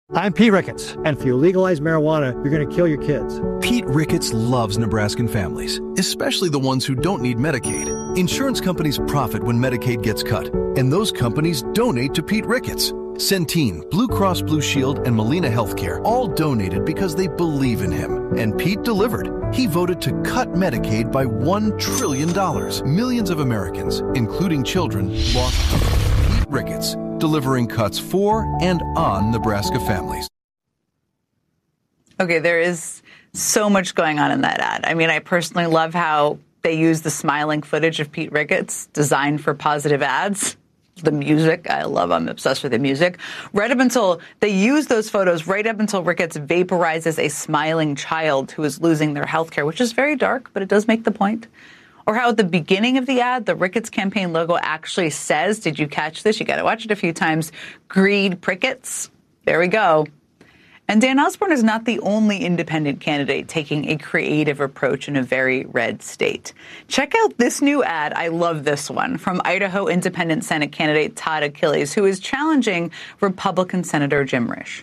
I'm Pete Ricketts, and if you legalize marijuana, you're going to kill your kids. Pete Ricketts loves Nebraskan families, especially the ones who don't need Medicaid. Insurance companies profit when Medicaid gets cut, and those companies donate to Pete Ricketts. Centene, Blue Cross Blue Shield, and Molina Healthcare all donated because they believe in him. And Pete delivered. He voted to cut Medicaid by $1 trillion. Millions of Americans, including children, lost hope. Pete Ricketts, delivering cuts for and on Nebraska families. Okay, there is so much going on in that ad. I mean, I personally love how they use the smiling footage of Pete Ricketts designed for positive ads. The music, I'm obsessed with the music. Right up until they use those photos, right up until Ricketts vaporizes a smiling child who is losing their health care, which is very dark, but it does make the point. Or how at the beginning of the ad, the Ricketts campaign logo actually says, did you catch this? You got to watch it a few times. Greed Prickets. There we go. And Dan Osborne is not the only independent candidate taking a creative approach in a very red state. Check out this new ad. I love this one from Idaho Independent Senate candidate Todd Achilles, who is challenging Republican Senator Jim Risch.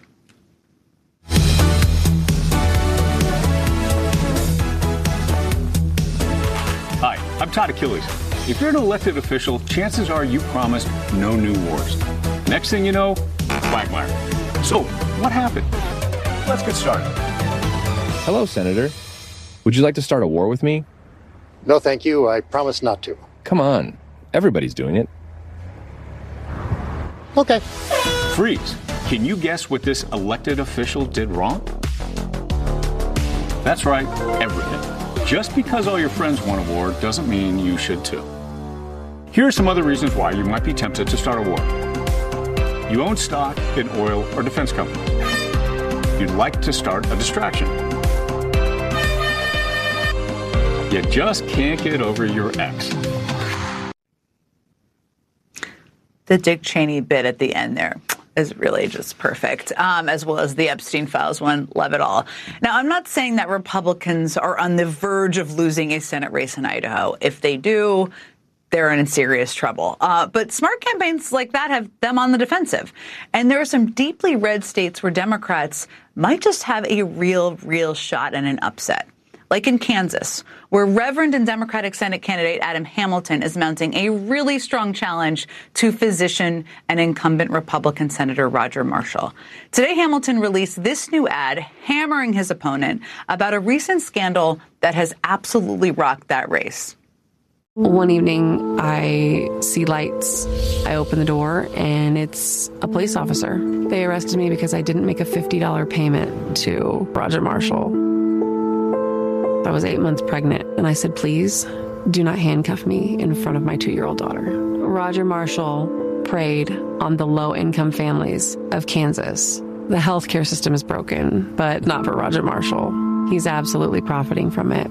Hi, I'm Todd Achilles. If you're an elected official, chances are you promised no new wars. Next thing you know, quagmire. So, what happened? Let's get started. Hello, Senator. Would you like to start a war with me? No, thank you. I promise not to. Come on. Everybody's doing it. Okay. Freeze. Can you guess what this elected official did wrong? That's right, everything. Just because all your friends want a war doesn't mean you should too. Here are some other reasons why you might be tempted to start a war. You own stock in oil or defense companies. You'd like to start a distraction. You just can't get over your ex. The Dick Cheney bit at the end there is really just perfect, as well as the Epstein Files one. Love it all. Now, I'm not saying that Republicans are on the verge of losing a Senate race in Idaho. If they do, they're in serious trouble. But smart campaigns like that have them on the defensive. And there are some deeply red states where Democrats might just have a real shot at an upset. Like in Kansas, where Reverend and Democratic Senate candidate Adam Hamilton is mounting a really strong challenge to physician and incumbent Republican Senator Roger Marshall. Today, Hamilton released this new ad hammering his opponent about a recent scandal that has absolutely rocked that race. One evening, I see lights. I open the door, and it's a police officer. They arrested me because I didn't make a $50 payment to Roger Marshall. I was 8 months pregnant, and I said, please do not handcuff me in front of my 2-year-old daughter. Roger Marshall preyed on the low-income families of Kansas. The healthcare system is broken, but not for Roger Marshall. He's absolutely profiting from it.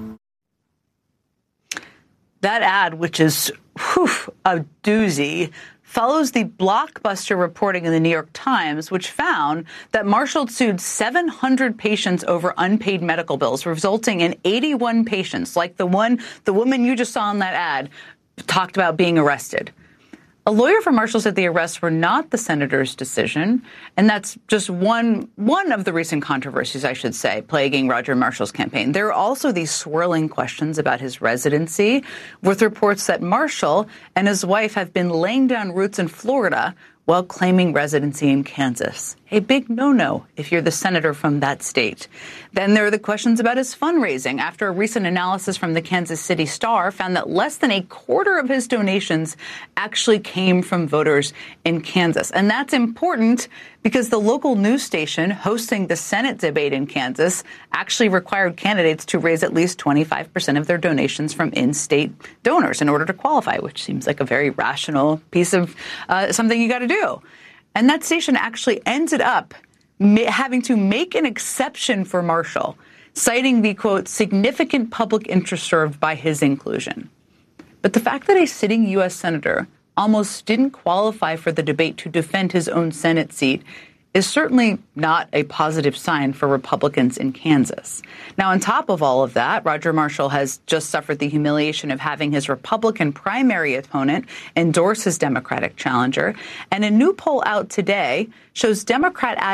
That ad, which is a doozy, follows the blockbuster reporting in the New York Times, which found that Marshall sued 700 patients over unpaid medical bills, resulting in 81 patients, like the woman you just saw in that ad, talked about being arrested. A lawyer for Marshall said the arrests were not the senator's decision, and that's just one of the recent controversies, I should say, plaguing Roger Marshall's campaign. There are also these swirling questions about his residency, with reports that Marshall and his wife have been laying down roots in Florida while claiming residency in Kansas. A big no-no if you're the senator from that state. Then there are the questions about his fundraising, after a recent analysis from the Kansas City Star found that less than a quarter of his donations actually came from voters in Kansas. And that's important because the local news station hosting the Senate debate in Kansas actually required candidates to raise at least 25% of their donations from in-state donors in order to qualify, which seems like a very rational piece of something you got to do. And that station actually ended up having to make an exception for Marshall, citing the, quote, significant public interest served by his inclusion. But the fact that a sitting U.S. senator almost didn't qualify for the debate to defend his own Senate seat is certainly not a positive sign for Republicans in Kansas. Now, on top of all of that, Roger Marshall has just suffered the humiliation of having his Republican primary opponent endorse his Democratic challenger. And a new poll out today shows Democrat